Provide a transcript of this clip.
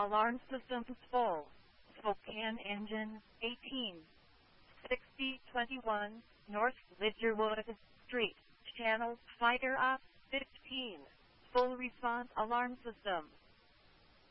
Alarm systems full. Spokane engine 18. 6021 North Lidgerwood Street. Channel fire up 15. Full response alarm system.